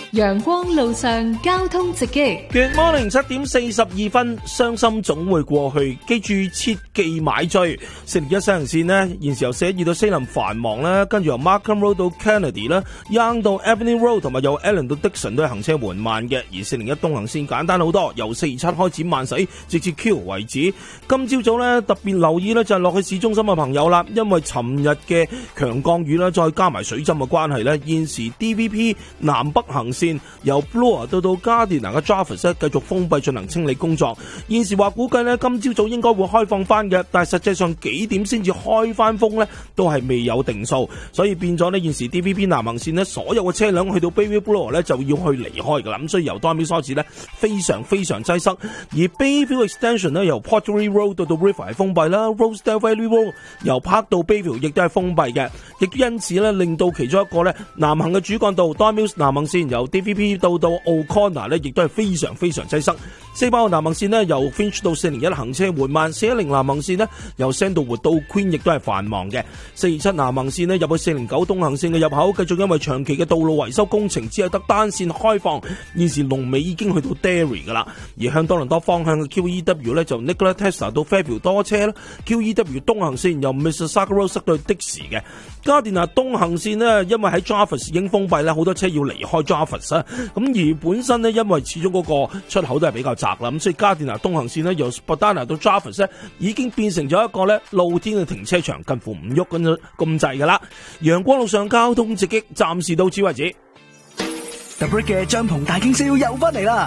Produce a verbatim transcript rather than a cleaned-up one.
陽光路上交通直擊。 Good morning， 七點四十二分，傷心總會過去，記住切忌買醉。四零一西行線呢，現時由四一二到西林繁忙啦，跟住由 Markham Road 到 Kennedy 啦 ，Young 到 Avenue Road 同埋由 Allen 到 Dixon 都係行車緩慢嘅。而四零一東行線簡單好多，由四二七開始慢駛，直至 Q 為止。今朝早咧特別留意咧就係落去市中心嘅朋友啦，因為尋日嘅強降雨啦，再加埋水浸嘅關係咧，現時 D V P 南北行線由 Bloor 到到 Gardiner 嘅 Jarvis 咧繼續封閉進行清理工作。現時話估計咧今朝早應該會開放翻嘅，但係實際上幾點先至開翻封咧都係未有定數，所以變咗呢，現時 D V P 南行線咧所有嘅車輛去到 Bayview Bloor 咧就要去離開噶啦，咁所以由 Dormy 開始咧非常非常擠塞，而 Bayview Extension 咧由 Pottery Road 到到 River 係封閉啦 ，Rosedale Valley Road 由 Park 到 Bayview 亦都係封閉嘅，亦都因此咧令到其中一個咧南行嘅主幹道 Dormy 南行線由 D V P 到到 O'Connor 咧亦都係非常非常擠塞。四百號南行線咧由 Finch 到四零一行車緩慢，四一零南行線咧由 Sandalwood 到 Queen 亦都係繁忙嘅。四二七南行線咧入去四零九東行線嘅入口，繼續因為長期嘅道路維修工程，只係得單線開放。現時龍尾已經去到 Derry 噶啦，而向多倫多方向嘅 Q E W 咧就 Nikola Tesla 到 Fairview 多車啦。Q E W 東行線由 Mississauga Road 塞到的士嘅。加電拿東行線呢，因為喺 Jarvis 已經封閉咧，好多車要離開 Jarvis 啊。咁而本身呢，因為始終嗰個出口都係比較窄啦，咁所以加電拿東行線呢，由 Spadina 到 Jarvis 咧已經變成咗一個咧露天嘅停車場，近乎唔喐咁咁滯噶啦。陽光路上交通直擊，暫時到此為止。 The Brick 嘅帳篷大傾銷又翻嚟啦！